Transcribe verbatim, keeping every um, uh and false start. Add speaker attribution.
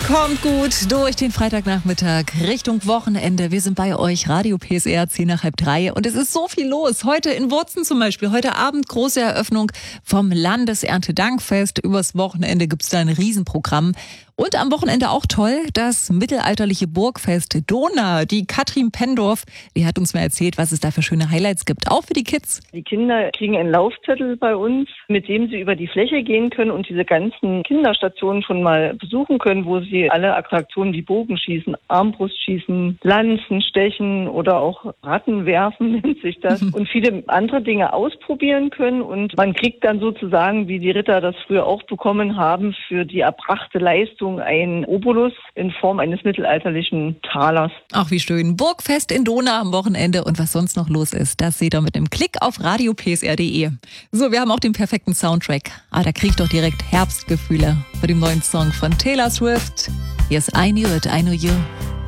Speaker 1: Kommt gut durch den Freitagnachmittag Richtung Wochenende. Wir sind bei euch, Radio P S R, zehn nach halb drei. Und es ist so viel los. Heute in Wurzen zum Beispiel. Heute Abend große Eröffnung vom Landeserntedankfest. Übers Wochenende gibt es da ein Riesenprogramm. Und am Wochenende auch toll, das mittelalterliche Burgfest Dohna. Die Katrin Pendorf, die hat uns mal erzählt, was es da für schöne Highlights gibt, auch für die Kids.
Speaker 2: Die Kinder kriegen einen Laufzettel bei uns, mit dem sie über die Fläche gehen können und diese ganzen Kinderstationen schon mal besuchen können, wo sie alle Attraktionen wie Bogenschießen, Armbrustschießen, Lanzen stechen oder auch Ratten werfen, nennt sich das, und viele andere Dinge ausprobieren können. Und man kriegt dann sozusagen, wie die Ritter das früher auch bekommen haben, für die erbrachte Leistung ein Obolus in Form eines mittelalterlichen Talers.
Speaker 1: Ach, wie schön. Burgfest in Dohna am Wochenende und was sonst noch los ist, das seht ihr mit einem Klick auf radio p s r punkt d e. So, wir haben auch den perfekten Soundtrack. Ah, da krieg ich doch direkt Herbstgefühle bei dem neuen Song von Taylor Swift. Hier ist I Knew It, I Know You.